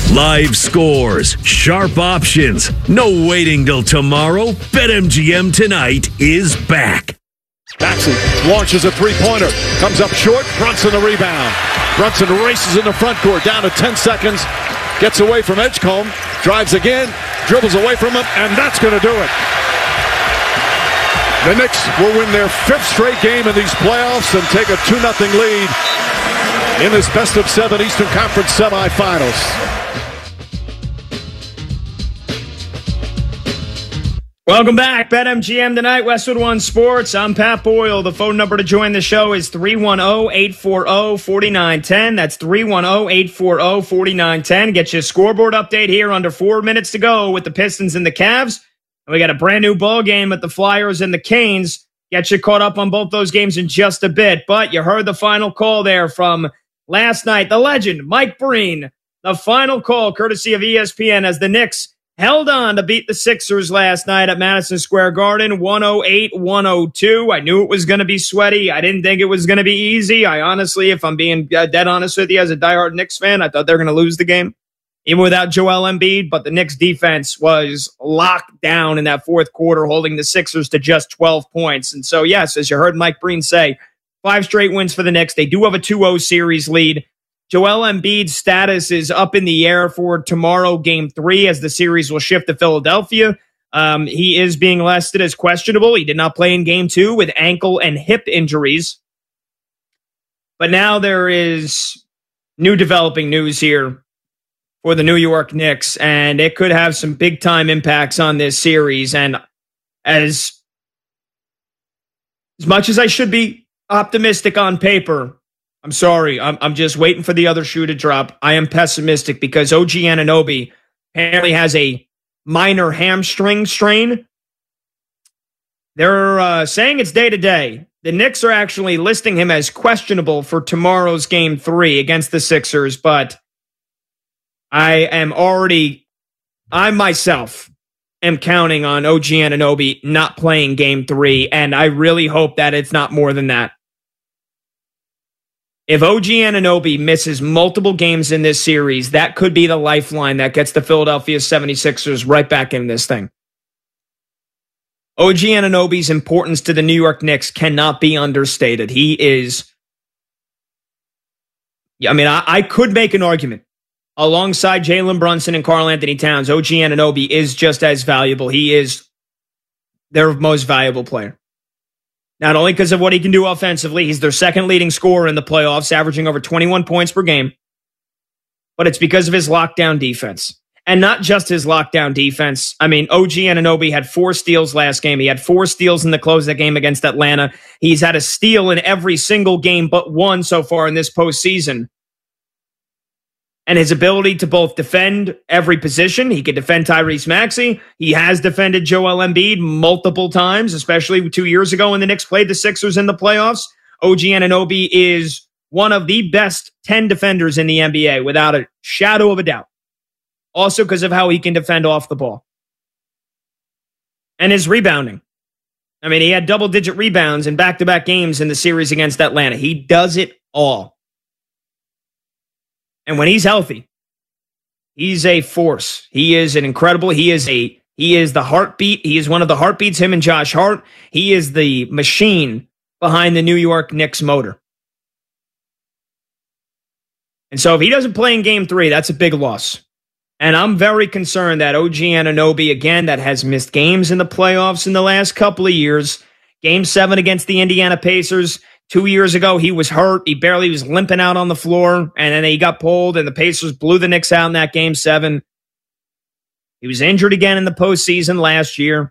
Live scores, sharp options, no waiting till tomorrow. BetMGM tonight is back. Maxey launches a three-pointer, comes up short, Brunson the rebound. Brunson races in the front court, down to 10 seconds, gets away from Edgecombe, drives again, dribbles away from him, and that's going to do it. The Knicks will win their 5th straight game in these playoffs and take a 2-0 lead in this best-of-7 Eastern Conference semifinals. Welcome back. BetMGM tonight, Westwood One Sports. I'm Pat Boyle. The phone number to join the show is 310-840-4910. That's 310-840-4910. Get you a scoreboard update here under 4 minutes to go with the Pistons and the Cavs. And we got a brand new ball game with the Flyers and the Canes. Get you caught up on both those games in just a bit. But you heard the final call there from last night. The legend, Mike Breen. The final call, courtesy of ESPN, as the Knicks held on to beat the Sixers last night at Madison Square Garden, 108-102. I knew it was going to be sweaty. I didn't think it was going to be easy. I honestly, if I'm being dead honest with you, as a diehard Knicks fan, I thought they were going to lose the game, even without Joel Embiid. But the Knicks defense was locked down in that fourth quarter, holding the Sixers to just 12 points. And so, yes, as you heard Mike Breen say, 5 straight wins for the Knicks. They do have a 2-0 series lead. Joel Embiid's status is up in the air for tomorrow, Game 3, as the series will shift to Philadelphia. He is being listed as questionable. He did not play in Game 2 with ankle and hip injuries. But now there is new developing news here for the New York Knicks, and it could have some big-time impacts on this series. And as much as I should be optimistic on paper, I'm sorry. I'm just waiting for the other shoe to drop. I am pessimistic because OG Anunoby apparently has a minor hamstring strain. They're saying it's day-to-day. The Knicks are actually listing him as questionable for tomorrow's Game 3 against the Sixers, but I myself am counting on OG Anunoby not playing Game 3, and I really hope that it's not more than that. If OG Anunoby misses multiple games in this series, that could be the lifeline that gets the Philadelphia 76ers right back in this thing. OG Anunoby's importance to the New York Knicks cannot be understated. He is, I could make an argument. Alongside Jalen Brunson and Karl Anthony Towns, OG Anunoby is just as valuable. He is their most valuable player. Not only because of what he can do offensively, he's their second leading scorer in the playoffs, averaging over 21 points per game. But it's because of his lockdown defense. And not just his lockdown defense. I mean, OG Anunoby had 4 steals last game. He had 4 steals in the close of that game against Atlanta. He's had a steal in every single game but one so far in this postseason. And his ability to both defend every position. He could defend Tyrese Maxey. He has defended Joel Embiid multiple times, especially 2 years ago when the Knicks played the Sixers in the playoffs. OG Anunoby is one of the best 10 defenders in the NBA, without a shadow of a doubt. Also because of how he can defend off the ball. And his rebounding. I mean, he had double-digit rebounds in back-to-back games in the series against Atlanta. He does it all. And when he's healthy, he's a force. He is an incredible, he is the heartbeat. He is one of the heartbeats, him and Josh Hart. He is the machine behind the New York Knicks motor. And so if he doesn't play in Game 3, that's a big loss. And I'm very concerned that OG Anunoby, again, that has missed games in the playoffs in the last couple of years. Game 7 against the Indiana Pacers. 2 years ago, he was hurt. He barely was limping out on the floor, and then he got pulled, and the Pacers blew the Knicks out in that Game 7. He was injured again in the postseason last year.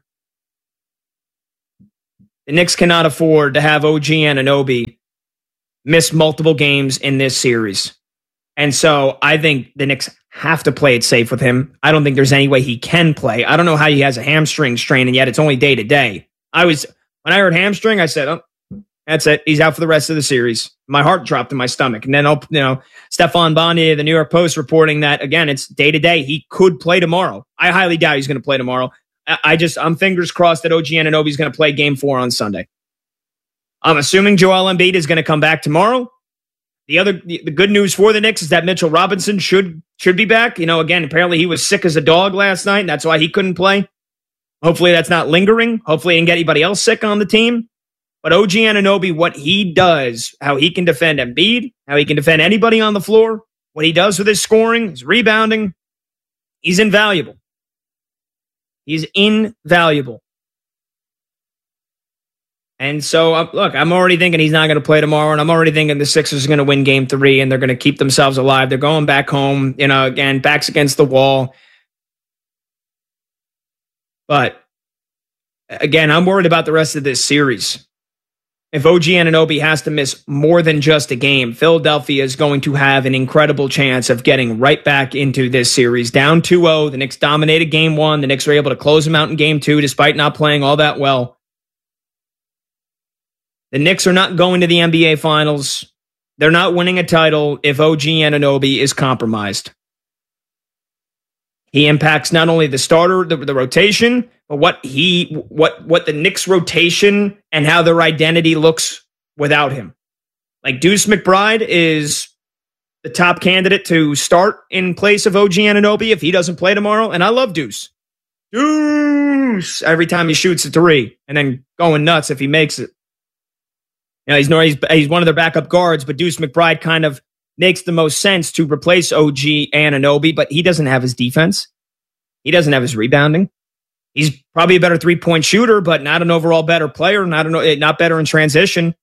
The Knicks cannot afford to have OG Anunoby miss multiple games in this series. And so I think the Knicks have to play it safe with him. I don't think there's any way he can play. I don't know how he has a hamstring strain, and yet it's only day-to-day. When I heard hamstring, I said, that's it. He's out for the rest of the series. My heart dropped in my stomach. And then, Stephon Bondier, the New York Post, reporting that, again, it's day-to-day. He could play tomorrow. I highly doubt he's going to play tomorrow. I'm fingers crossed that OG Anunoby is going to play Game 4 on Sunday. I'm assuming Joel Embiid is going to come back tomorrow. The good news for the Knicks is that Mitchell Robinson should be back. Again, apparently he was sick as a dog last night, and that's why he couldn't play. Hopefully that's not lingering. Hopefully he didn't get anybody else sick on the team. But OG Anunoby, what he does, how he can defend Embiid, how he can defend anybody on the floor, what he does with his scoring, his rebounding, he's invaluable. He's invaluable. And so, look, I'm already thinking he's not going to play tomorrow, and I'm already thinking the Sixers are going to win Game 3, and they're going to keep themselves alive. They're going back home, again, backs against the wall. But, again, I'm worried about the rest of this series. If OG Anunoby has to miss more than just a game, Philadelphia is going to have an incredible chance of getting right back into this series. Down 2-0, the Knicks dominated Game 1. The Knicks were able to close them out in Game 2 despite not playing all that well. The Knicks are not going to the NBA Finals. They're not winning a title if OG Anunoby is compromised. He impacts not only the starter, the rotation, but what the Knicks rotation and how their identity looks without him. Like Deuce McBride is the top candidate to start in place of OG Anunoby if he doesn't play tomorrow. And I love Deuce. Deuce! Every time he shoots a three and then going nuts if he makes it. He's one of their backup guards, but Deuce McBride kind of makes the most sense to replace OG Anunoby, but he doesn't have his defense. He doesn't have his rebounding. He's probably a better three-point shooter, but not an overall better player, not better in transition.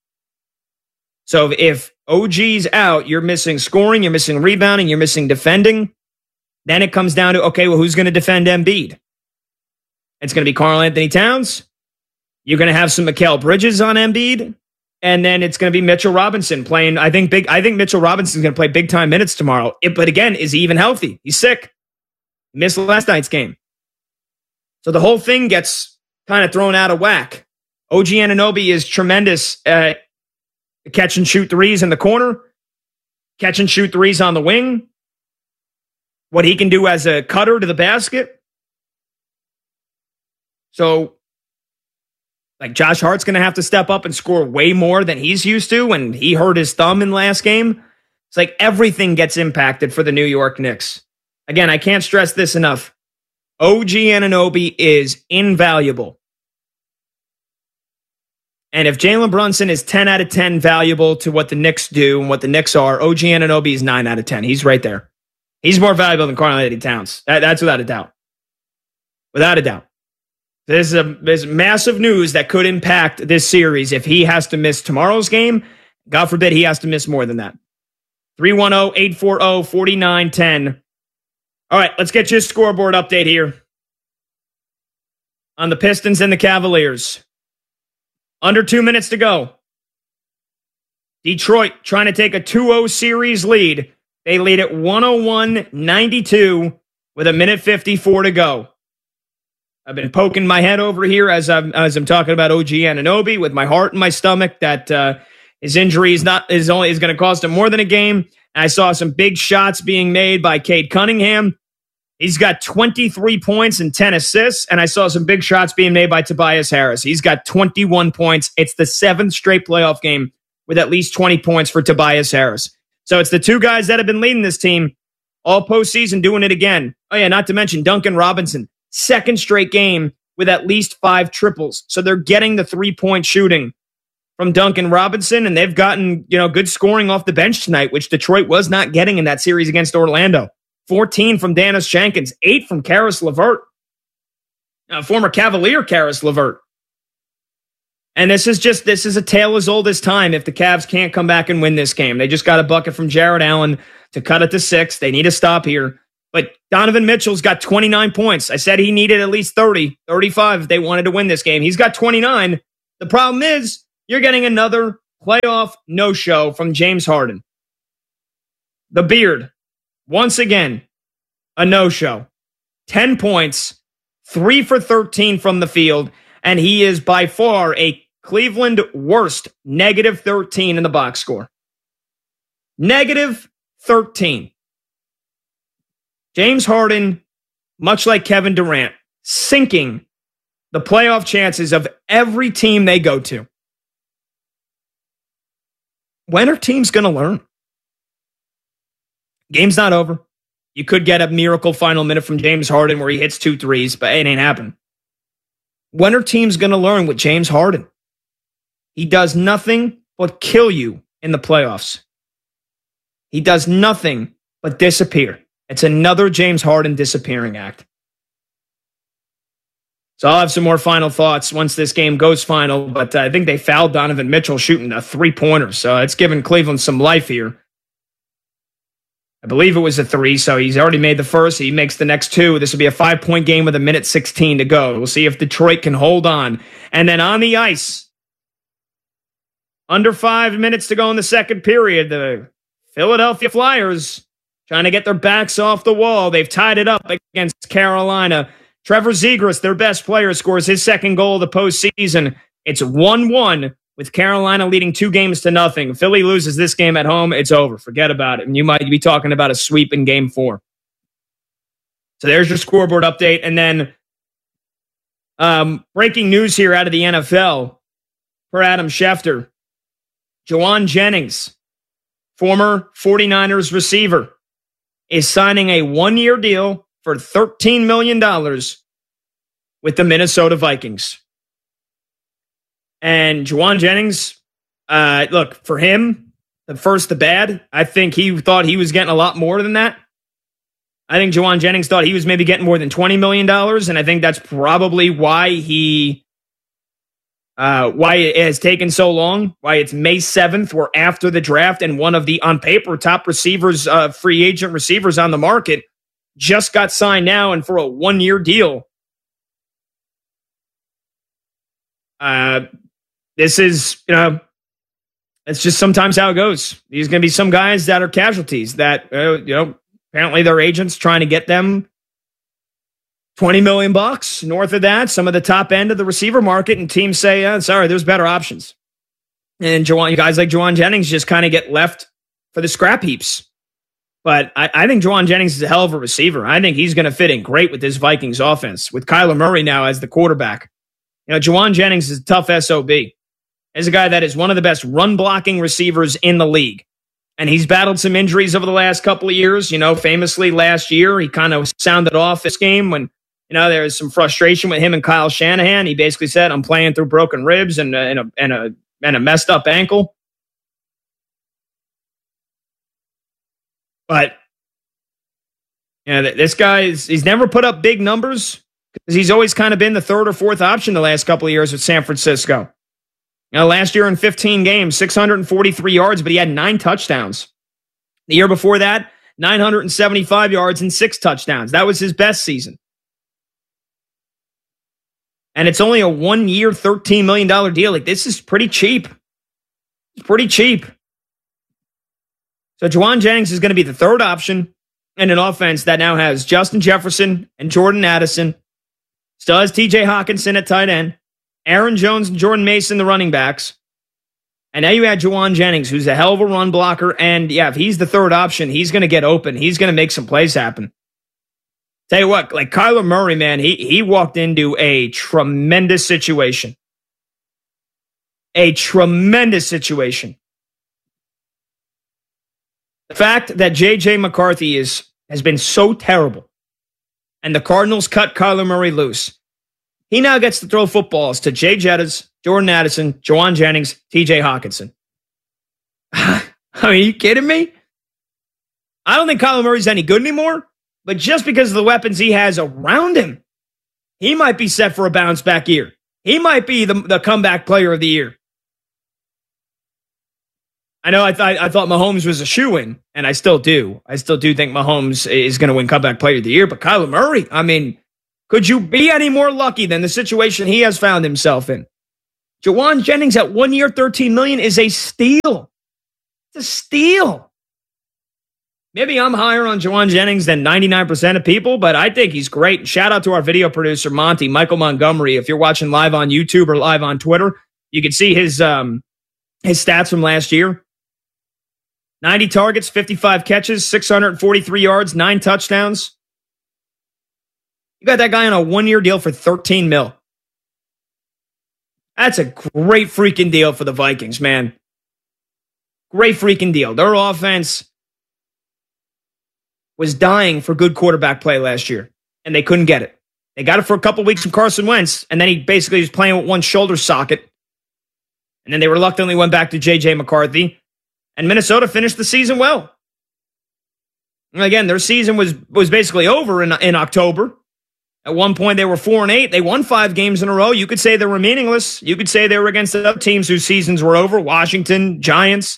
So if OG's out, you're missing scoring, you're missing rebounding, you're missing defending. Then it comes down to, okay, well, who's going to defend Embiid? It's going to be Karl-Anthony Towns. You're going to have some Mikal Bridges on Embiid. And then it's going to be Mitchell Robinson playing. I think Mitchell Robinson's going to play big-time minutes tomorrow. But again, is he even healthy? He's sick. He missed last night's game. So the whole thing gets kind of thrown out of whack. OG Anunoby is tremendous at catch and shoot threes in the corner, catch and shoot threes on the wing, what he can do as a cutter to the basket. So, like, Josh Hart's going to have to step up and score way more than he's used to when he hurt his thumb in last game. It's like everything gets impacted for the New York Knicks. Again, I can't stress this enough. OG Anunoby is invaluable. And if Jalen Brunson is 10 out of 10 valuable to what the Knicks do and what the Knicks are, OG Anunoby is 9 out of 10. He's right there. He's more valuable than Karl-Anthony Towns. That's without a doubt. Without a doubt. There's massive news that could impact this series if he has to miss tomorrow's game. God forbid he has to miss more than that. 310-840-4910. All right, let's get you a scoreboard update here on the Pistons and the Cavaliers. Under 2 minutes to go. Detroit trying to take a 2-0 series lead. They lead at 101-92 with 1:54 to go. I've been poking my head over here as I'm talking about OG Anunoby with my heart in my stomach that his injury is going to cost him more than a game. I saw some big shots being made by Cade Cunningham. He's got 23 points and 10 assists, and I saw some big shots being made by Tobias Harris. He's got 21 points. It's the 7th straight playoff game with at least 20 points for Tobias Harris. So it's the two guys that have been leading this team all postseason doing it again. Oh yeah, not to mention Duncan Robinson. 2nd straight game with at least 5 triples. So they're getting the 3-point shooting from Duncan Robinson, and they've gotten, good scoring off the bench tonight, which Detroit was not getting in that series against Orlando. 14 from Danis Jenkins, 8 from Karis LeVert, former Cavalier Karis LeVert. And this is a tale as old as time if the Cavs can't come back and win this game. They just got a bucket from Jarrett Allen to cut it to 6. They need to stop here. But Donovan Mitchell's got 29 points. I said he needed at least 30, 35 if they wanted to win this game. He's got 29. The problem is you're getting another playoff no-show from James Harden. The Beard, once again, a no-show. 10 points, 3 for 13 from the field, and he is by far a Cleveland worst -13 in the box score. -13. James Harden, much like Kevin Durant, sinking the playoff chances of every team they go to. when are teams going to learn? Game's not over. You could get a miracle final minute from James Harden where he hits 2 threes, but it ain't happening. When are teams going to learn with James Harden? He does nothing but kill you in the playoffs. He does nothing but disappear. It's another James Harden disappearing act. So I'll have some more final thoughts once this game goes final, but I think they fouled Donovan Mitchell shooting a 3-pointer, so it's giving Cleveland some life here. I believe it was a 3, so he's already made the first. He makes the next 2. This will be a 5-point game with 1:16 to go. We'll see if Detroit can hold on. And then on the ice, under 5 minutes to go in the second period, the Philadelphia Flyers trying to get their backs off the wall. They've tied it up against Carolina. Trevor Zegras, their best player, scores his second goal of the postseason. It's 1-1 with Carolina leading 2-0. Philly loses this game at home. It's over. Forget about it. And you might be talking about a sweep in Game 4. So there's your scoreboard update. And then breaking news here out of the NFL for Adam Schefter. Jauan Jennings, former 49ers receiver, is signing a 1-year deal for $13 million with the Minnesota Vikings. And Jauan Jennings, look, for him, the bad, I think he thought he was getting a lot more than that. I think Jauan Jennings thought he was maybe getting more than $20 million, and I think that's probably why why it has taken so long, why it's May 7th, we're after the draft, and one of the, on paper, top receivers, free agent receivers on the market just got signed now and for a 1-year deal. This is, it's just sometimes how it goes. These are going to be some guys that are casualties that, apparently their agents trying to get them $20 million north of that, some of the top end of the receiver market, and teams say, sorry, there's better options. And guys like Jauan Jennings just kind of get left for the scrap heaps. But I think Jauan Jennings is a hell of a receiver. I think he's going to fit in great with this Vikings offense, with Kyler Murray now as the quarterback. Jauan Jennings is a tough SOB. He's a guy that is one of the best run-blocking receivers in the league. And he's battled some injuries over the last couple of years. Famously last year, he kind of sounded off this game when, there was some frustration with him and Kyle Shanahan. He basically said, I'm playing through broken ribs and a messed up ankle. But this guy he's never put up big numbers because he's always kind of been the third or fourth option the last couple of years with San Francisco. Last year in 15 games, 643 yards, but he had 9 touchdowns. The year before that, 975 yards and 6 touchdowns. That was his best season. And it's only a 1-year, $13 million deal. This is pretty cheap. It's pretty cheap. So Jauan Jennings is going to be the third option in an offense that now has Justin Jefferson and Jordan Addison. Still has TJ Hawkinson at tight end. Aaron Jones and Jordan Mason, the running backs. And now you add Jauan Jennings, who's a hell of a run blocker. And if he's the third option, he's going to get open. He's going to make some plays happen. Tell you what, Kyler Murray, man, he walked into a tremendous situation. A tremendous situation. The fact that J.J. McCarthy has been so terrible, and the Cardinals cut Kyler Murray loose, he now gets to throw footballs to Jay Jettas, Jordan Addison, Jauan Jennings, T.J. Hawkinson. Are you kidding me? I don't think Kyler Murray's any good anymore, but just because of the weapons he has around him, he might be set for a bounce-back year. He might be the comeback player of the year. I know I thought Mahomes was a shoo-in, and I still do. I still do think Mahomes is going to win comeback player of the year, but Kyler Murray, could you be any more lucky than the situation he has found himself in? Jauan Jennings at 1 year, $13 million is a steal. It's a steal. Maybe I'm higher on Jauan Jennings than 99% of people, but I think he's great. Shout out to our video producer, Michael Montgomery. If you're watching live on YouTube or live on Twitter, you can see his stats from last year. 90 targets, 55 catches, 643 yards, 9 touchdowns. You got that guy on a 1-year deal for $13 million. That's a great freaking deal for the Vikings, man. Great freaking deal. Their offense was dying for good quarterback play last year, and they couldn't get it. They got it for a couple weeks from Carson Wentz, and then he basically was playing with one shoulder socket. And then they reluctantly went back to J.J. McCarthy, and Minnesota finished the season well. And again, their season was basically over in October. At one point, they were 4-8. They won 5 games in a row. You could say they were meaningless. You could say they were against the other teams whose seasons were over. Washington, Giants.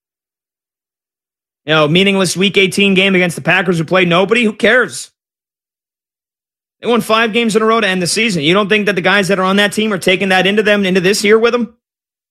Meaningless Week 18 game against the Packers who played nobody. Who cares? They won 5 games in a row to end the season. You don't think that the guys that are on that team are taking that into this year with them?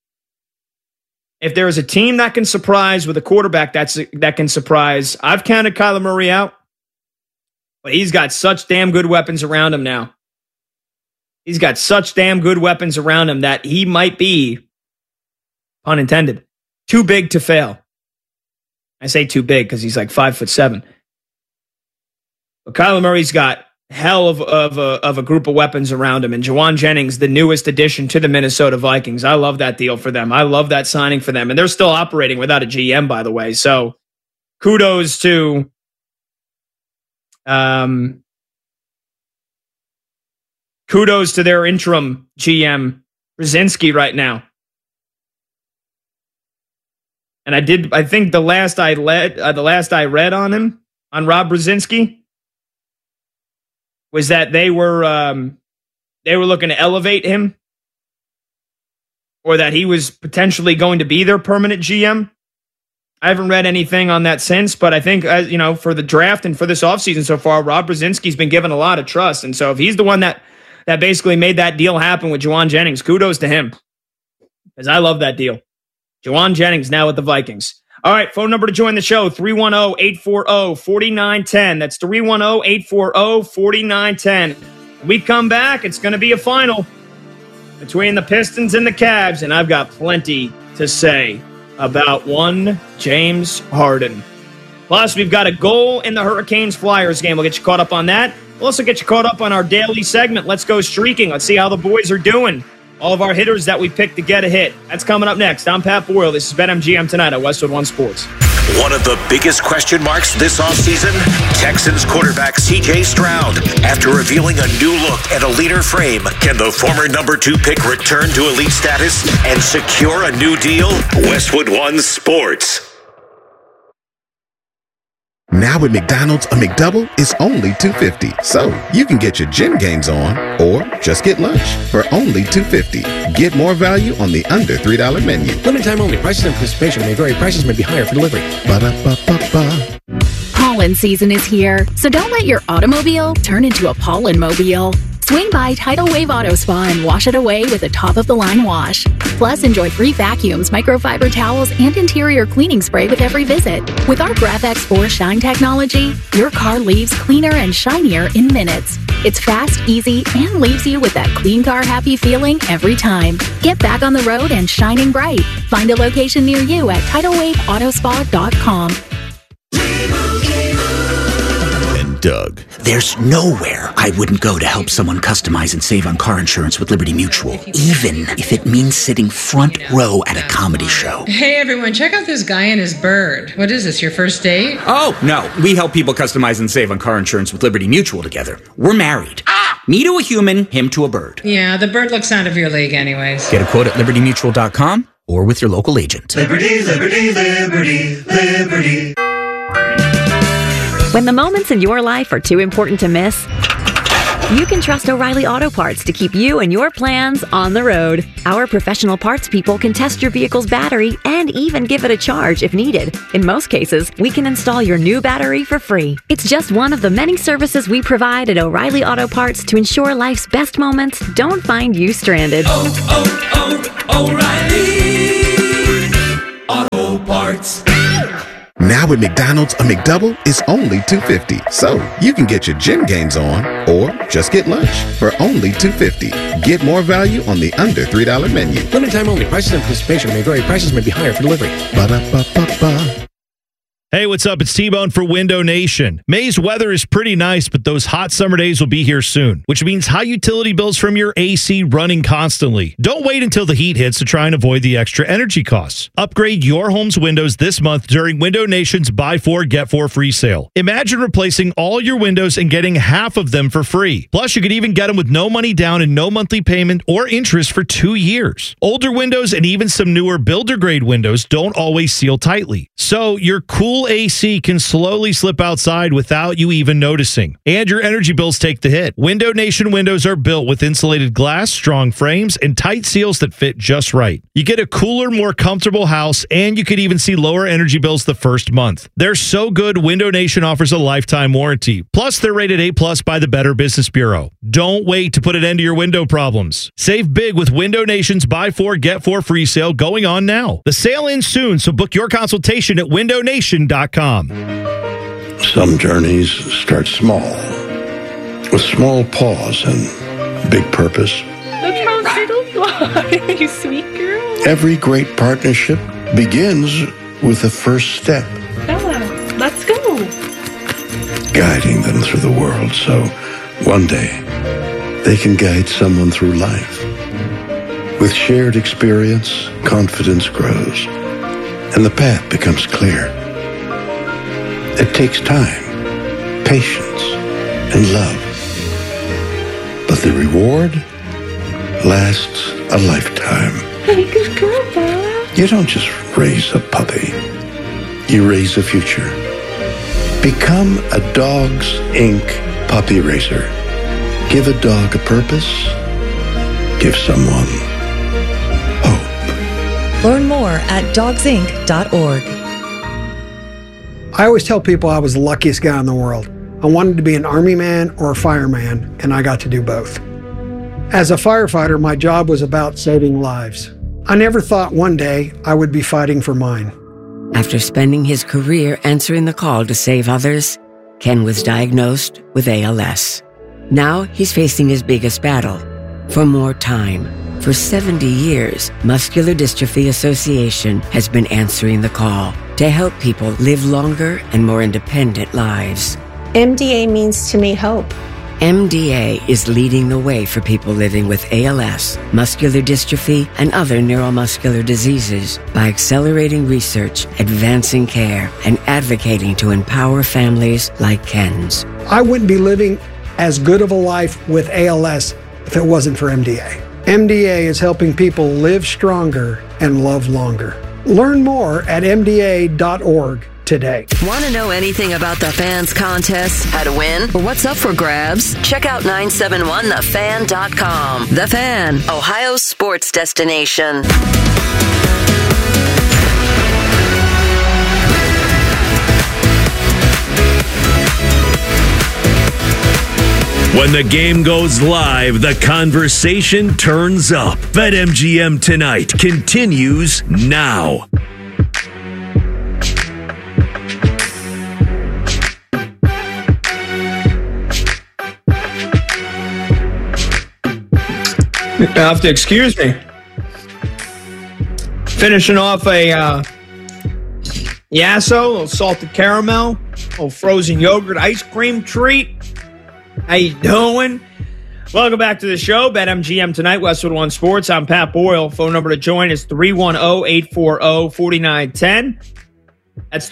If there is a team that can surprise with a quarterback that can surprise, I've counted Kyler Murray out. But he's got such damn good weapons around him now. He's got such damn good weapons around him that he might be, pun intended, too big to fail. I say too big because he's like 5'7". But Kyler Murray's got hell of a group of weapons around him. And Juwan Jennings, the newest addition to the Minnesota Vikings. I love that deal for them. I love that signing for them. And they're still operating without a GM, by the way. So kudos to their interim GM, Brzezinski, right now. And I think the last I read on him, on Rob Brzezinski, was that they were looking to elevate him, or that he was potentially going to be their permanent GM. I haven't read anything on that since, but I think, for the draft and for this offseason so far, Rob Brzezinski's been given a lot of trust. And so if he's the one that basically made that deal happen with Juwan Jennings, kudos to him. Because I love that deal. Juwan Jennings now with the Vikings. All right, phone number to join the show, 310-840-4910. That's 310-840-4910. When we come back, it's going to be a final between the Pistons and the Cavs, and I've got plenty to say about one James Harden. Plus, we've got a goal in the Hurricanes-Flyers game. We'll get you caught up on that. We'll also get you caught up on our daily segment, Let's Go Streaking. Let's see how the boys are doing. All of our hitters that we picked to get a hit. That's coming up next. I'm Pat Boyle. This is BetMGM Tonight on Westwood One Sports. One of the biggest question marks this offseason, Texans quarterback C.J. Stroud. After revealing a new look and a leaner frame, can the former number 2 pick return to elite status and secure a new deal? Westwood One Sports. Now at McDonald's, a McDouble is only $2.50. So you can get your gym gains on or just get lunch for only $2.50. Get more value on the under $3 menu. Limited time only. Prices and participation may vary. Prices may be higher for delivery. Ba-da-ba-ba-ba. Pollen season is here, so don't let your automobile turn into a pollen-mobile. Swing by Tidal Wave Auto Spa and wash it away with a top-of-the-line wash. Plus, enjoy free vacuums, microfiber towels, and interior cleaning spray with every visit. With our GraphX 4 Shine technology, your car leaves cleaner and shinier in minutes. It's fast, easy, and leaves you with that clean car happy feeling every time. Get back on the road and shining bright. Find a location near you at TidalWaveAutospa.com. Doug. There's nowhere I wouldn't go to help someone customize and save on car insurance with Liberty Mutual, even if it means sitting front row at a comedy show. Hey everyone, check out this guy and his bird. What is this, your first date? Oh, no. We help people customize and save on car insurance with Liberty Mutual together. We're married. Me to a human, him to a bird. Yeah, the bird looks out of your league anyways. Get a quote at LibertyMutual.com or with your local agent. Liberty, liberty, liberty, liberty. When the moments in your life are too important to miss, you can trust O'Reilly Auto Parts to keep you and your plans on the road. Our professional parts people can test your vehicle's battery and even give it a charge if needed. In most cases, we can install your new battery for free. It's just one of the many services we provide at O'Reilly Auto Parts to ensure life's best moments don't find you stranded. O'Reilly Auto Parts. Now at McDonald's, a McDouble is only $2.50. So you can get your gym gains on or just get lunch for only $2.50. Get more value on the under $3 menu. Limited time only. Prices and participation may vary. Prices may be higher for delivery. Ba-da-ba-ba-ba. Hey, what's up? It's T-Bone for Window Nation. May's weather is pretty nice, but those hot summer days will be here soon, which means high utility bills from your AC running constantly. Don't wait until the heat hits to try and avoid the extra energy costs. Upgrade your home's windows this month during Window Nation's Buy 4, Get 4 free sale. Imagine replacing all your windows and getting half of them for free. Plus, you could even get them with no money down and no monthly payment or interest for 2 years. Older windows and even some newer builder-grade windows don't always seal tightly. So your cool AC can slowly slip outside without you even noticing. And your energy bills take the hit. Window Nation windows are built with insulated glass, strong frames, and tight seals that fit just right. You get a cooler, more comfortable house, and you could even see lower energy bills the first month. They're so good, Window Nation offers a lifetime warranty. Plus, they're rated A+ by the Better Business Bureau. Don't wait to put an end to your window problems. Save big with Window Nation's Buy 4, Get 4 free sale going on now. The sale ends soon, so book your consultation at windownation.com. Some journeys start small, with small pause and big purpose. Look how little you are, you sweet girl. Every great partnership begins with the first step. Bella, let's go. Guiding them through the world so one day they can guide someone through life. With shared experience, confidence grows, and the path becomes clear. It takes time, patience, and love. But the reward lasts a lifetime. Hey, good girl, Bella. You don't just raise a puppy. You raise a future. Become a Dogs Inc. puppy raiser. Give a dog a purpose. Give someone hope. Learn more at dogsinc.org. I always tell people I was the luckiest guy in the world. I wanted to be an army man or a fireman, and I got to do both. As a firefighter, my job was about saving lives. I never thought one day I would be fighting for mine. After spending his career answering the call to save others, Ken was diagnosed with ALS. Now he's facing his biggest battle, for more time. For 70 years, Muscular Dystrophy Association has been answering the call to help people live longer and more independent lives. MDA means to me hope. MDA is leading the way for people living with ALS, muscular dystrophy, and other neuromuscular diseases by accelerating research, advancing care, and advocating to empower families like Ken's. I wouldn't be living as good of a life with ALS if it wasn't for MDA. MDA is helping people live stronger and love longer. Learn more at MDA.org today. Want to know anything about the Fans contest? How to win? Or what's up for grabs? Check out 971thefan.com. The Fan, Ohio's sports destination. When the game goes live, the conversation turns up. BetMGM Tonight continues now. You have to excuse me. Finishing off a Yasso, a little salted caramel, a little frozen yogurt ice cream treat. How you doing? Welcome back to the show. BetMGM Tonight, Westwood One Sports. I'm Pat Boyle. Phone number to join is 310-840-4910. That's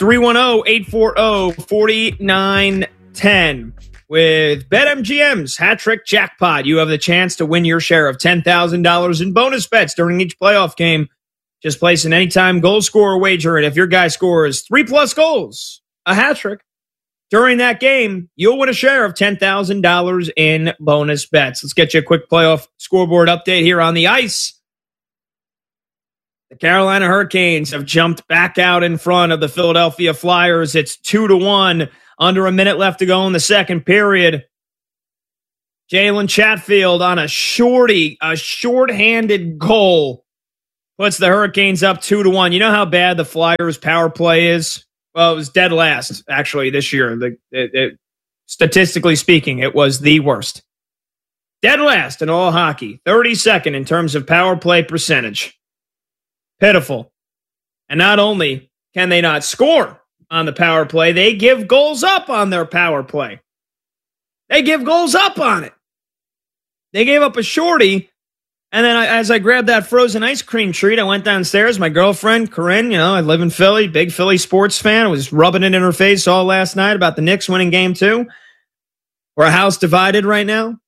310-840-4910. With BetMGM's Hat Trick Jackpot, you have the chance to win your share of $10,000 in bonus bets during each playoff game. Just place an anytime goal scorer wager, and if your guy scores 3+ goals, a hat trick, during that game, you'll win a share of $10,000 in bonus bets. Let's get you a quick playoff scoreboard update here on the ice. The Carolina Hurricanes have jumped back out in front of the Philadelphia Flyers. It's 2-1. Under a minute left to go in the second period. Jalen Chatfield on a shorthanded goal puts the Hurricanes up 2-1. You know how bad the Flyers power play is? Well, it was dead last, actually, this year. Statistically speaking, it was the worst. Dead last in all hockey. 32nd in terms of power play percentage. Pitiful. And not only can they not score, on the power play. They give goals up on their power play. They give goals up on it. They gave up a shorty. And then as I grabbed that frozen ice cream treat, I went downstairs. My girlfriend, Corinne, I live in Philly, big Philly sports fan. I was rubbing it in her face all last night about the Knicks winning game 2. We're a house divided right now.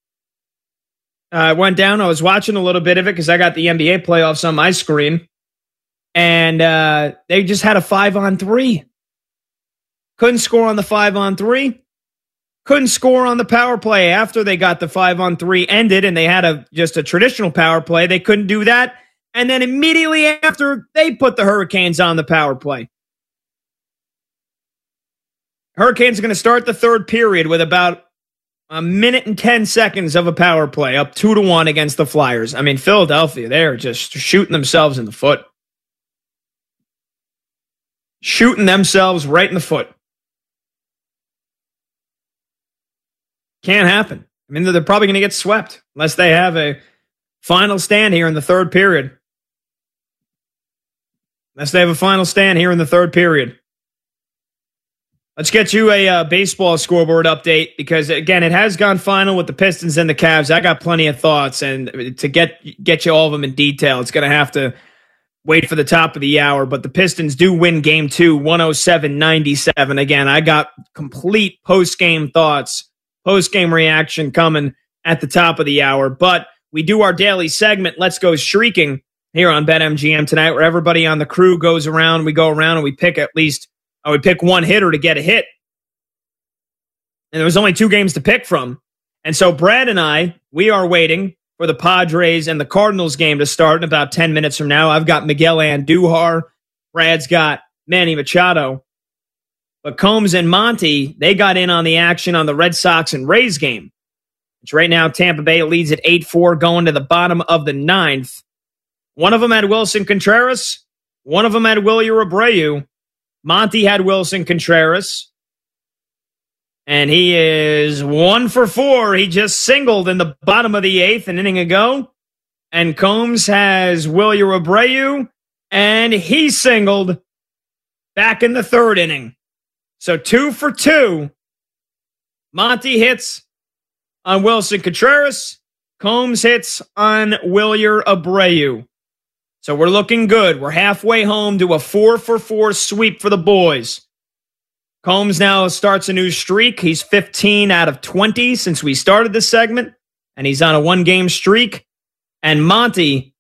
I went down. I was watching a little bit of it because I got the NBA playoffs on my screen. And they just had a 5-on-3. Couldn't score on the 5-on-3. Couldn't score on the power play after they got the 5-on-3 ended and they had just a traditional power play. They couldn't do that. And then immediately after, they put the Hurricanes on the power play. Hurricanes are going to start the third period with about a minute and 10 seconds of a power play, up 2-1 against the Flyers. I mean, Philadelphia, they're just shooting themselves in the foot. Shooting themselves right in the foot. Can't happen. I mean, they're probably going to get swept unless they have a final stand here in the third period. Let's get you a baseball scoreboard update because, again, it has gone final with the Pistons and the Cavs. I got plenty of thoughts, and to get you all of them in detail, it's going to have to wait for the top of the hour. But the Pistons do win Game 2, 107-97. Again, I got complete post-game thoughts, post-game reaction coming at the top of the hour. But we do our daily segment, Let's Go Streaking, here on BetMGM tonight, where everybody on the crew goes around. We go around and we pick we pick one hitter to get a hit. And there was only 2 games to pick from. And so Brad and I, we are waiting for the Padres and the Cardinals game to start in about 10 minutes from now. I've got Miguel Andujar. Brad's got Manny Machado. But Combs and Monty, they got in on the action on the Red Sox and Rays game. Which right now Tampa Bay leads at 8-4 going to the bottom of the 9th. One of them had Wilson Contreras. One of them had Wilyer Abreu. Monty had Wilson Contreras. And he is 1 for 4. He just singled in the bottom of the 8th an inning ago. And Combs has Wilyer Abreu. And he singled back in the 3rd inning. So 2 for 2. Monty hits on Wilson Contreras. Combs hits on Wilyer Abreu. So we're looking good. We're halfway home to a 4 for 4 sweep for the boys. Combs now starts a new streak. He's 15 out of 20 since we started this segment, and he's on a 1-game streak. And Monty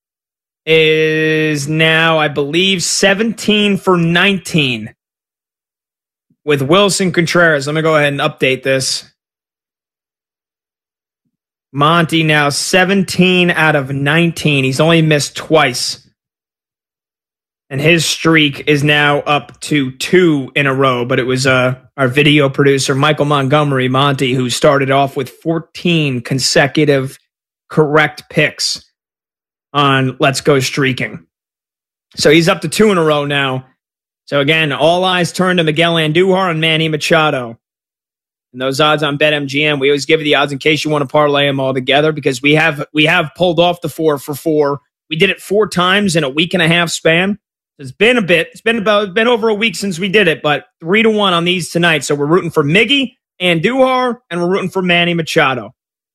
is now, I believe, 17 for 19 with Wilson Contreras. Let me go ahead and update this. Monty now 17 out of 19. He's only missed twice. And his streak is now up to 2 in a row. But it was our video producer, Michael Montgomery, Monty, who started off with 14 consecutive correct picks on Let's Go Streaking. So he's up to 2 in a row now. So again, all eyes turn to Miguel Andujar and Manny Machado. And those odds on BetMGM, we always give you the odds in case you want to parlay them all together because we have pulled off the 4 for 4. We did it 4 times in a week and a half span. It's been a bit. It's been over a week since we did it, but 3-1 on these tonight. So we're rooting for Miggy Andujar and we're rooting for Manny Machado.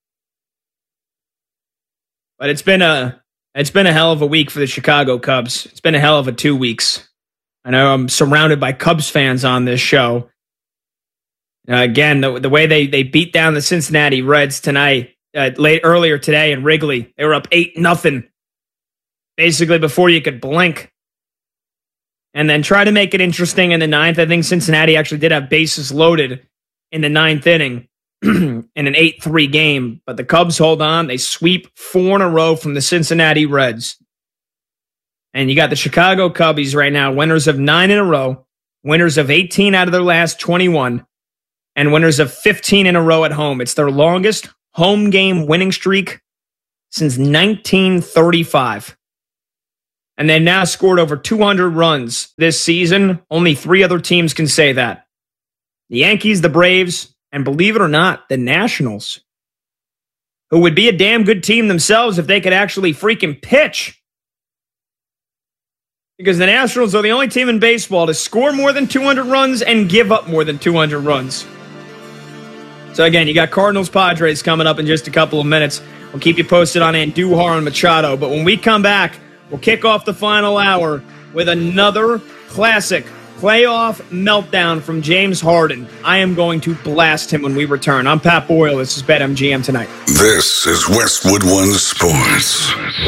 But it's been a hell of a week for the Chicago Cubs. It's been a hell of a 2 weeks. I know I'm surrounded by Cubs fans on this show. Again, the way they beat down the Cincinnati Reds tonight, earlier today in Wrigley, they were up 8-0, basically before you could blink. And then try to make it interesting in the 9th. I think Cincinnati actually did have bases loaded in the 9th inning in an 8-3 game. But the Cubs hold on. They sweep 4 in a row from the Cincinnati Reds. And you got the Chicago Cubbies right now, winners of 9 in a row, winners of 18 out of their last 21. And winners of 15 in a row at home. It's their longest home game winning streak since 1935. And they've now scored over 200 runs this season. Only 3 other teams can say that. The Yankees, the Braves, and believe it or not, the Nationals, who would be a damn good team themselves if they could actually freaking pitch. because the Nationals are the only team in baseball to score more than 200 runs and give up more than 200 runs. So again, you got Cardinals-Padres coming up in just a couple of minutes. We'll keep you posted on Andujar and Machado. But when we come back, we'll kick off the final hour with another classic playoff meltdown from James Harden. I am going to blast him when we return. I'm Pat Boyle. This is BetMGM Tonight. This is Westwood One Sports.